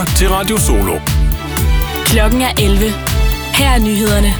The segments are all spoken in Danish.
lytter til Radio Solo. Klokken er 11. Her er nyhederne.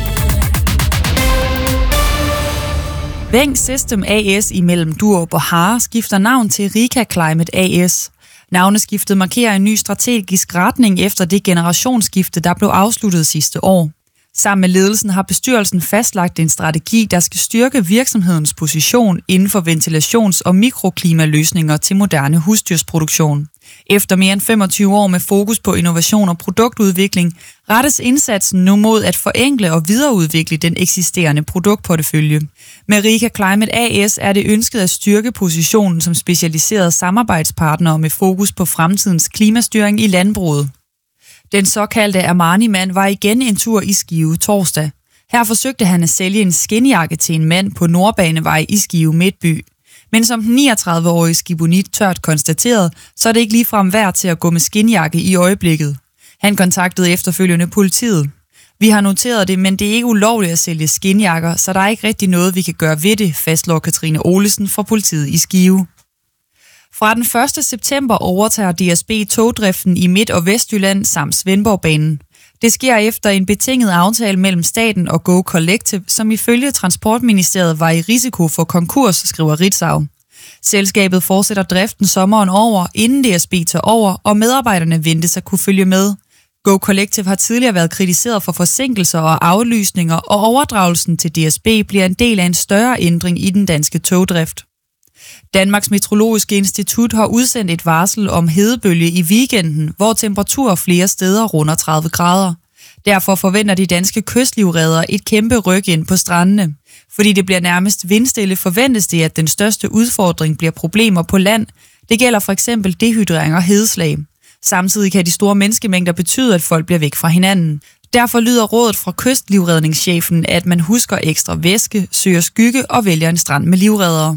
Veng System AS imellem Durup og Hare skifter navn til Rika Climate AS. Navneskiftet markerer en ny strategisk retning efter det generationsskifte, der blev afsluttet sidste år. Sammen med ledelsen har bestyrelsen fastlagt en strategi, der skal styrke virksomhedens position inden for ventilations- og mikroklimaløsninger til moderne husdyrsproduktion. Efter mere end 25 år med fokus på innovation og produktudvikling, rettes indsatsen nu mod at forenkle og videreudvikle den eksisterende produktportefølje. Med Rika Climate AS er det ønsket at styrke positionen som specialiseret samarbejdspartner med fokus på fremtidens klimastyring i landbruget. Den såkaldte Armani-mand var igen en tur i Skive torsdag. Her forsøgte han at sælge en skinjakke til en mand på Nordbanevej i Skive Midtby. Men som den 39-årige skibonit tørt konstaterede, så er det ikke ligefrem værd til at gå med skinjakke i øjeblikket. Han kontaktede efterfølgende politiet. Vi har noteret det, men det er ikke ulovligt at sælge skinjakker, så der er ikke rigtig noget, vi kan gøre ved det, fastslår Katrine Olesen fra politiet i Skive. Fra den 1. september overtager DSB togdriften i Midt- og Vestjylland samt Svendborgbanen. Det sker efter en betinget aftale mellem staten og Go Collective, som ifølge Transportministeriet var i risiko for konkurs, skriver Ritzau. Selskabet fortsætter driften sommeren over, inden DSB tager over, og medarbejderne ventes at kunne følge med. Go Collective har tidligere været kritiseret for forsinkelser og aflysninger, og overdragelsen til DSB bliver en del af en større ændring i den danske togdrift. Danmarks Meteorologiske Institut har udsendt et varsel om hedebølge i weekenden, hvor temperaturer flere steder runder 30 grader. Derfor forventer de danske kystlivreddere et kæmpe ryk ind på strandene. Fordi det bliver nærmest vindstille, forventes det, at den største udfordring bliver problemer på land. Det gælder for eksempel dehydrering og hedeslag. Samtidig kan de store menneskemængder betyde, at folk bliver væk fra hinanden. Derfor lyder rådet fra kystlivredningschefen, at man husker ekstra væske, søger skygge og vælger en strand med livreddere.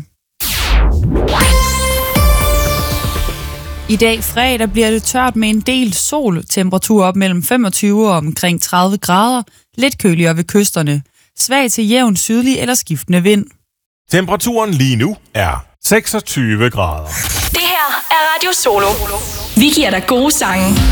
I dag fredag bliver det tørt med en del sol, temperatur op mellem 25 og omkring 30 grader, lidt køligere ved kysterne. Svag til jævn sydlig eller skiftende vind. Temperaturen lige nu er 26 grader. Det her er Radio Solo. Vi giver dig gode sange.